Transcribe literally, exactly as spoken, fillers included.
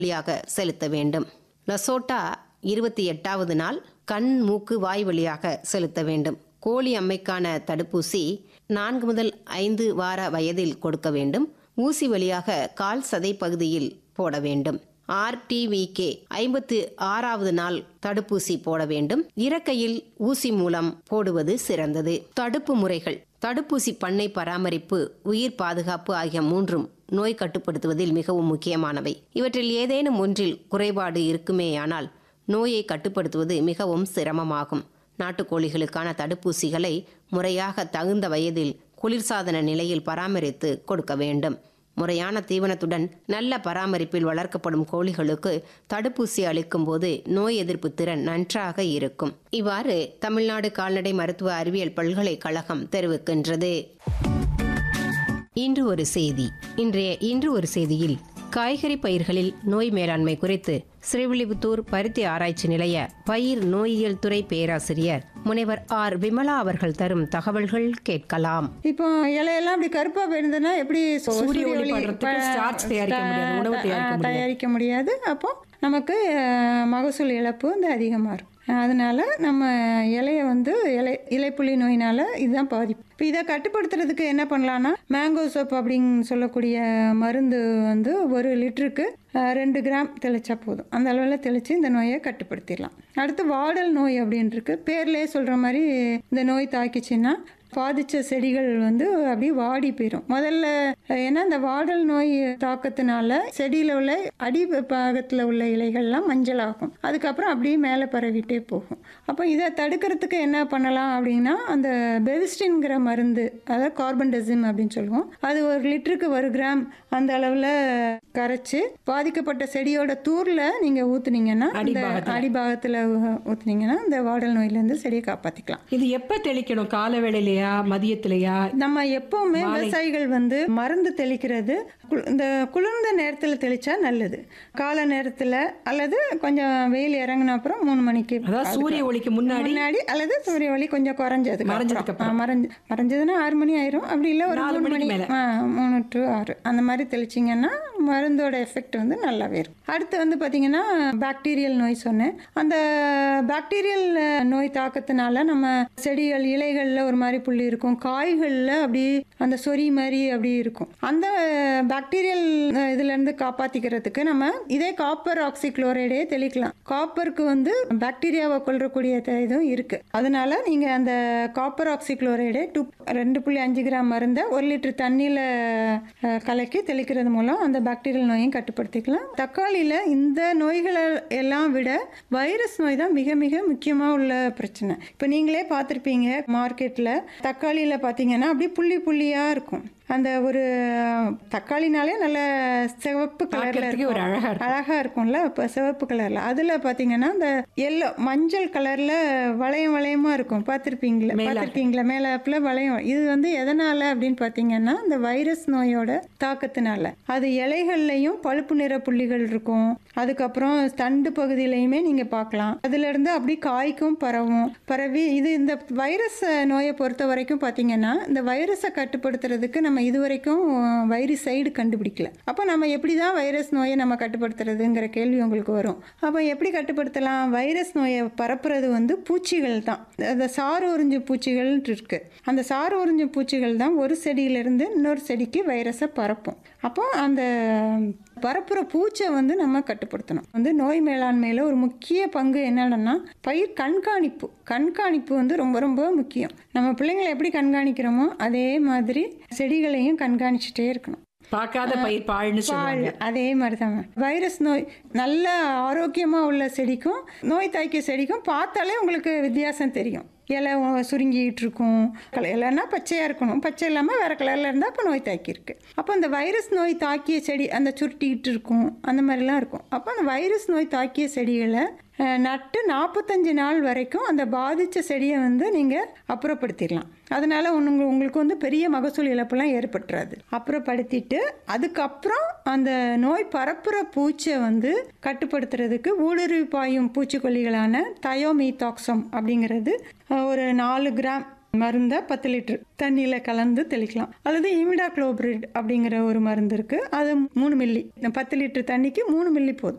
வழியாக செலுத்த வேண்டும். லசோட்டா இருபத்தி எட்டாவது நாள் கண், மூக்கு, வாய் வழியாக செலுத்த வேண்டும். கோழி அம்மைக்கான தடுப்பூசி நான்கு முதல் ஐந்து வார வயதில் கொடுக்க வேண்டும். ஊசி வழியாக கால் சதை பகுதியில் போட வேண்டும். ஆர்டிவிகே ஐம்பத்தி ஆறாவது நாள் தடுப்பூசி போட வேண்டும். இறக்கையில் ஊசி மூலம் போடுவது சிறந்தது. தடுப்பு முறைகள்: தடுப்பூசி பண்ணை பராமரிப்பு, உயிர் பாதுகாப்பு ஆகிய மூன்றும் நோய் கட்டுப்படுத்துவதில் மிகவும் முக்கியமானவை. இவற்றில் ஏதேனும் ஒன்றில் குறைபாடு இருக்குமேயானால் நோயை கட்டுப்படுத்துவது மிகவும் சிரமமாகும். நாட்டுக்கோழிகளுக்கான தடுப்பூசிகளை முறையாக தகுந்த வயதில் குளிர்சாதன நிலையில் பராமரித்து கொடுக்க வேண்டும். முறையான தீவனத்துடன் நல்ல பராமரிப்பில் வளர்க்கப்படும் கோழிகளுக்கு தடுப்பூசி அளிக்கும் போது நோய் எதிர்ப்பு திறன் நன்றாக இருக்கும். இவ்வாறு தமிழ்நாடு கால்நடை மருத்துவ அறிவியல் பல்கலைக்கழகம் தெரிவிக்கின்றது. இன்று ஒரு செய்தி. இன்றைய இன்று ஒரு செய்தியில் காய்கறி பயிர்களில் நோய் மேலாண்மை குறித்து ஸ்ரீவில்லிபுத்தூர் பருத்தி ஆராய்ச்சி நிலைய பயிர் நோயியல் துறை பேராசிரியர் முனைவர் ஆர் விமலா அவர்கள் தரும் தகவல்கள் கேட்கலாம். இப்போ இலையெல்லாம் அப்படி கருப்பா போயிருந்ததுன்னா எப்படி சூரிய ஒளி படுறதுக்கு ஸ்டார்ச் தயாரிக்க முடியாது, உணவு தயாரிக்க முடியாது. தயாரிக்க முடியாது. அப்போ நமக்கு மகசூல் இழப்பு வந்து அதிகமாக இருக்கும். அதனால நம்ம இலையை வந்து இலை இலைப்புள்ளி நோயினால இதுதான் பாதிப்பு. இப்போ இதை கட்டுப்படுத்துறதுக்கு என்ன பண்ணலான்னா, மேங்கோ சோப் அப்படின்னு சொல்லக்கூடிய மருந்து வந்து ஒரு லிட்டருக்கு ரெண்டு கிராம் தெளிச்சா போதும். அந்த அளவில் தெளித்து இந்த நோயை கட்டுப்படுத்திடலாம். அடுத்து வாடல் நோய் அப்படின்ட்டு பேர்லேயே சொல்கிற மாதிரி இந்த நோய் தாக்கிச்சுன்னா பாதித்த செடிகள் வந்து அப்படியே வாடி போயிடும். முதல்ல ஏன்னா இந்த வாடல் நோய் தாக்கத்தினால செடியில் உள்ள அடி பாகத்தில் உள்ள இலைகள்லாம் மஞ்சள் ஆகும். அதுக்கப்புறம் அப்படியே மேலே பரவிட்டே போகும். அப்போ இதை தடுக்கிறதுக்கு என்ன பண்ணலாம் அப்படின்னா, அந்த பெவிஸ்டின்கிற மருந்து, அதாவது கார்பன்டசிம் அப்படின்னு சொல்லுவோம், அது ஒரு லிட்டருக்கு ஒரு கிராம் அந்த அளவில் கரைச்சி பாதிக்கப்பட்ட செடியோட தூரில் நீங்கள் ஊற்றுனீங்கன்னா, அந்த அடிபாகத்தில் ஊற்றுனீங்கன்னா இந்த வாடல் நோயிலேருந்து செடியை காப்பாற்றிக்கலாம். இது எப்போ தெளிக்கணும்? கால வேளையிலேயே, மதியத்திலையா? நம்ம எப்பவுமே விவசாயிகள் வந்து மருந்து தெளிக்கிறது இந்த குளிர்ந்த நேரத்தில் தெளிச்சா நல்லது. கால நேரத்தில் அல்லது கொஞ்சம் வெயில் இறங்கின அப்புறம் மூணு மணிக்கு, அதாவது சூரிய ஒளிக்கு முன்னாடி முன்னாடி அல்லது சூரிய ஒளி கொஞ்சம் குறைஞ்சது மறைஞ்சு மறைஞ்சதுன்னா ஆறு மணி ஆயிரும். அப்படி இல்லை ஒரு மூணு மணி மூணு டு ஆறு அந்த மாதிரி தெளிச்சிங்கன்னா மருந்தோட எஃபெக்ட் வந்து நல்லாவே இருக்கும். அடுத்து வந்து பார்த்தீங்கன்னா பாக்டீரியல் நோய் சொன்னேன். அந்த பாக்டீரியல் நோய் தாக்கத்தினால நம்ம செடிகள் இலைகளில் ஒரு மாதிரி புள்ளி இருக்கும், காய்களில் அப்படி அந்த சொறி மாதிரி அப்படி இருக்கும். அந்த பாக்டீரியல் இதுலேருந்து காப்பாற்றிக்கிறதுக்கு நம்ம இதே காப்பர் ஆக்சிக்ளோரைடே தெளிக்கலாம். காப்பருக்கு வந்து பாக்டீரியாவை கொல்லக்கூடிய இதுவும் இருக்குது. அதனால நீங்கள் அந்த காப்பர் ஆக்சிக்ளோரைடே டூ ரெண்டு புள்ளி அஞ்சு கிராம் மருந்தை ஒரு லிட்டர் தண்ணியில் கலக்கி தெளிக்கிறது மூலம் அந்த பாக்டீரியல் நோயும் கட்டுப்படுத்திக்கலாம். தக்காளியில் இந்த நோய்களை எல்லாம் விட வைரஸ் நோய் தான் மிக மிக முக்கியமாக உள்ள பிரச்சனை. இப்போ நீங்களே பார்த்துருப்பீங்க, மார்க்கெட்டில் தக்காளியில் பார்த்தீங்கன்னா அப்படியே புள்ளி புள்ளியாக இருக்கும். அந்த ஒரு தக்காளினாலே நல்ல சிவப்பு கலர்ல ஒரு அழகா அழகா இருக்கும்ல. இப்போ சிவப்பு கலர்ல அதுல பாத்தீங்கன்னா இந்த எல்லோ மஞ்சள் கலர்ல வளையம் வளையமா இருக்கும். பார்த்துருப்பீங்களா பார்த்துருப்பீங்களா மேலாப்புல வளையம். இது வந்து எதனால அப்படின்னு பாத்தீங்கன்னா இந்த வைரஸ் நோயோட தாக்கத்தினால. அது இலைகள்லையும் பழுப்பு நிற புள்ளிகள் இருக்கும். அதுக்கப்புறம் தண்டு பகுதியிலையுமே நீங்க பார்க்கலாம். அதுல இருந்து அப்படி காய்க்கும் பரவும் பரவி இது இந்த வைரஸ் நோயை பொறுத்த வரைக்கும் பாத்தீங்கன்னா இந்த வைரஸை கட்டுப்படுத்துறதுக்கு நம்ம இதுவரைக்கும் வைரசைடு கண்டுபிடிக்கல. அப்போ நம்ம எப்படி தான் வைரஸ் நோயை நம்ம கட்டுப்படுத்துறதுங்கிற கேள்வி உங்களுக்கு வரும். அப்போ எப்படி கட்டுப்படுத்தலாம்? வைரஸ் நோயை பரப்புறது வந்து பூச்சிகள் தான். அந்த சாறு உறிஞ்சு பூச்சிகள் இருக்கு. அந்த சாறு உறிஞ்சு பூச்சிகள் தான் ஒரு செடியிலிருந்து இன்னொரு செடிக்கு வைரஸை பரப்பும். அப்போ அந்த பரப்புற பூச்சை வந்து நம்ம கட்டுப்படுத்தணும். வந்து நோய் மேலாண்மையில் ஒரு முக்கிய பங்கு என்னன்னா பயிர் கண்காணிப்பு. கண்காணிப்பு வந்து ரொம்ப ரொம்ப முக்கியம். நம்ம பிள்ளைங்களை எப்படி கண்காணிக்கிறோமோ அதே மாதிரி செடிகளையும் கண்காணிச்சுட்டே இருக்கணும். பார்க்காத பயிர் பாழ்னு சொல்லுவாங்க. அதே மாதிரி தான் வைரஸ் நோய் நல்ல ஆரோக்கியமாக உள்ள செடிக்கும் நோய் தாக்கிய செடிக்கும் பார்த்தாலே உங்களுக்கு வித்தியாசம் தெரியும். இலை சுருங்கிட்டு இருக்கும், இலைன்னா பச்சையாக இருக்கணும், பச்சை இல்லாமல் வேறு கலரில் இருந்தால் அப்போ நோய் தாக்கியிருக்கு. அப்போ அந்த வைரஸ் நோய் தாக்கிய செடி அந்த சுருட்டிக்கிட்டு இருக்கும், அந்த மாதிரிலாம் இருக்கும். அப்போ அந்த வைரஸ் நோய் தாக்கிய செடிகளை நட்டு நாற்பத்தஞ்சு நாள் வரைக்கும் அந்த பாதித்த செடியை வந்து நீங்கள் அப்புறப்படுத்திடலாம். அதனால ஒன்று உங்களுக்கு வந்து பெரிய மகசூல் இழப்புலாம் ஏற்பட்டுறாது. அப்புறப்படுத்திட்டு அதுக்கப்புறம் அந்த நோய் பரப்புற பூச்சை வந்து கட்டுப்படுத்துறதுக்கு ஊடுருவி பாயும் பூச்சிக்கொல்லிகளான தயோமீத்தாக்சம் அப்படிங்கிறது ஒரு நாலு கிராம் மருந்தை பத்து லிட்டர் தண்ணியில் கலந்து தெளிக்கலாம். அல்லது இமிடாக்ளோபிரிட் அப்படிங்கிற ஒரு மருந்து இருக்குது, அது மூணு மில்லி, பத்து லிட்டர் தண்ணிக்கு மூணு மில்லி போதும்.